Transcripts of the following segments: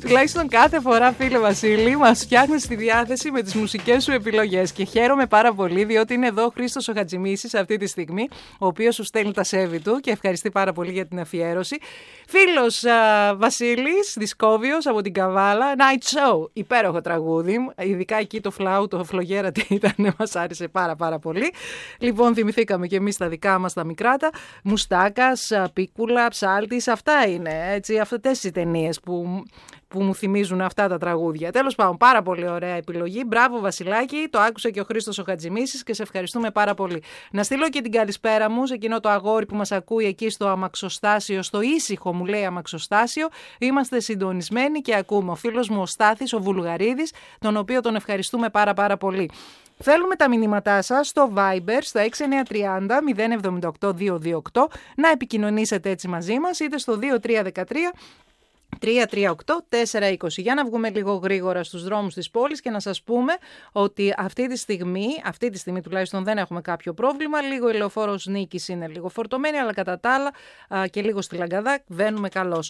Τουλάχιστον κάθε φορά, φίλε Βασίλη, μας φτιάχνεις τη διάθεση με τις μουσικές σου επιλογές. Και χαίρομαι πάρα πολύ, διότι είναι εδώ ο Χρήστος ο Χατζημίσης αυτή τη στιγμή, ο οποίος σου στέλνει τα σέβη του και ευχαριστεί πάρα πολύ για την αφιέρωση. Φίλος Βασίλης Δισκόβιος από την Καβάλα, Night Show, υπέροχο τραγούδι. Ειδικά εκεί το φλάου, το φλογέρα τι ήταν, μας άρεσε πάρα πολύ. Λοιπόν, θυμηθήκαμε και εμείς τα δικά μας τα μικράτα. Μουστάκας, Πίκουλα, Ψάλτης, αυτά είναι. Έτσι, αυτές οι ταινίες που μου θυμίζουν αυτά τα τραγούδια. Τέλος πάντων, πάρα πολύ ωραία επιλογή. Μπράβο, Βασιλάκη. Το άκουσε και ο Χρήστος ο Χατζημίσης και σε ευχαριστούμε πάρα πολύ. Να στείλω και την καλησπέρα μου σε εκείνο το αγόρι που μας ακούει εκεί στο αμαξοστάσιο, στο ήσυχο μου λέει αμαξοστάσιο. Είμαστε συντονισμένοι και ακούμε. Ο φίλος μου ο Στάθης, ο Βουλγαρίδης, τον οποίο τον ευχαριστούμε πάρα πολύ. Θέλουμε τα μηνύματά σας στο Viber, στο 6930 078 228, να επικοινωνήσετε έτσι μαζί μας, είτε στο 2313 338-420. Για να βγούμε λίγο γρήγορα στους δρόμους της πόλης και να σας πούμε ότι αυτή τη στιγμή τουλάχιστον δεν έχουμε κάποιο πρόβλημα. Λίγο η λεωφόρος Νίκης είναι λίγο φορτωμένη, αλλά κατά τα άλλα και λίγο στη Λαγκαδά βαίνουμε καλώς.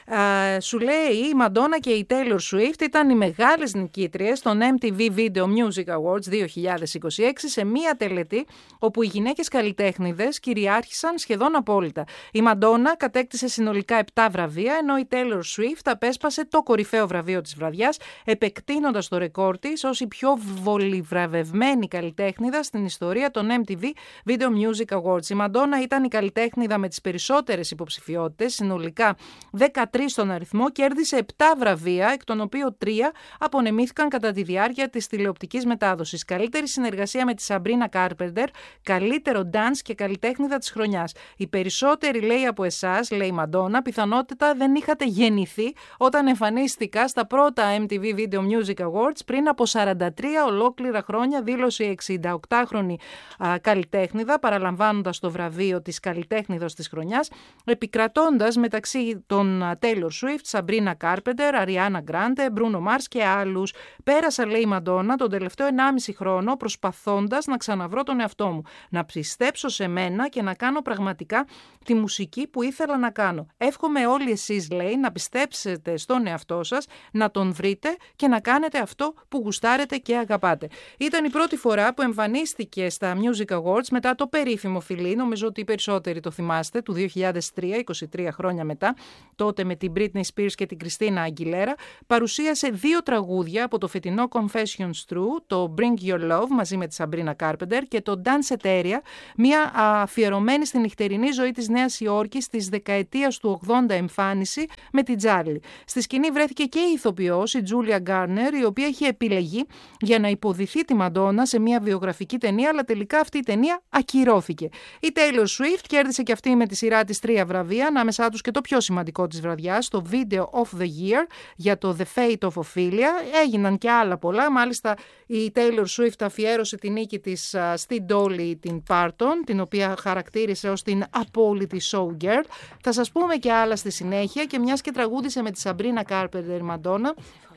Σου λέει η Μαντόνα και η Taylor Swift ήταν οι μεγάλες νικήτριες των MTV Video Music Awards 2026 σε μία τελετή όπου οι γυναίκες καλλιτέχνηδες κυριάρχησαν σχεδόν απόλυτα. Η Μαντόνα κατέκτησε συνολικά 7 βραβεία, ενώ η Taylor Swift απέσπασε το κορυφαίο βραβείο της βραδιάς, επεκτείνοντας το ρεκόρ της ως η πιο βολιβραβευμένη καλλιτέχνηδα στην ιστορία των MTV Video Music Awards. Η Μαντόνα ήταν η καλλιτέχνηδα με τις περισσότερες υποψηφιότητες, συνολικά 13 στον αριθμό, κέρδισε 7 βραβεία, εκ των οποίων 3 απονεμήθηκαν κατά τη διάρκεια της τηλεοπτικής μετάδοσης. Καλύτερη συνεργασία με τη Σαμπρίνα Κάρπεντερ, καλύτερο dance και καλλιτέχνηδα της χρονιάς. Οι περισσότεροι, λέει, από εσάς, λέει η Μαντόνα, πιθανότητα δεν είχατε γεννηθεί όταν εμφανίστηκα στα πρώτα MTV Video Music Awards πριν από 43 ολόκληρα χρόνια, δήλωσε η 68χρονη καλλιτέχνηδα, παραλαμβάνοντας το βραβείο της καλλιτέχνηδος της χρονιάς, επικρατώντας μεταξύ των Taylor Swift, Sabrina Carpenter, Ariana Grande, Bruno Mars και άλλους. Πέρασα, λέει η Μαντόνα, τον τελευταίο 1,5 χρόνο προσπαθώντας να ξαναβρω τον εαυτό μου, να πιστέψω σε μένα και να κάνω πραγματικά τη μουσική που ήθελα να κάνω. Εύχομαι όλοι εσείς, λέει, να πιστέψετε στον εαυτό σας, να τον βρείτε και να κάνετε αυτό που γουστάρετε και αγαπάτε. Ήταν η πρώτη φορά που εμφανίστηκε στα Music Awards μετά το περίφημο φιλί, νομίζω ότι οι περισσότεροι το θυμάστε, του 2003, 23 χρόνια μετά, τότε με την Britney Spears και την Christina Aguilera, παρουσίασε 2 τραγούδια από το φετινό Confessions True, το Bring Your Love μαζί με τη Sabrina Carpenter και το Danceteria, μια αφιερωμένη στην νυχτερινή ζωή της Νέας Υόρκης της δεκαετίας του 80 εμφάνιση με την Τζάρλι. Στη σκηνή βρέθηκε και η ηθοποιός, η Τζούλια Γκάρνερ, η οποία είχε επιλεγεί για να υποδηθεί τη Μαντόνα σε μια βιογραφική ταινία, αλλά τελικά αυτή η ταινία ακυρώθηκε. Η Taylor Swift κέρδισε και αυτή με τη σειρά της 3 βραβεία, ανάμεσά τους και το πιο σημαντικό της βραδιάς, το Video of the Year για το The Fate of Ophelia. Έγιναν και άλλα πολλά, μάλιστα η Taylor Swift αφιέρωσε τη νίκη της στην Dolly την Parton, την οποία χαρακτήρισε ως την απόλυτη showgirl. Θα σας πούμε και άλλα στη συνέχεια και μιας και τραγούδισε με τη Sabrina Carpenter Μαντόνα.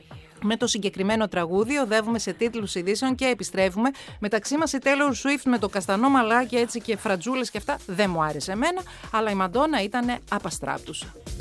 Με το συγκεκριμένο τραγούδι οδεύουμε σε τίτλους ειδήσεων και επιστρέφουμε. Μεταξύ μας η Taylor Swift με το καστανό μαλάκι έτσι και φρατζούλες και αυτά δεν μου άρεσε εμένα, αλλά η Μαντόνα ήταν απαστράπτουσα.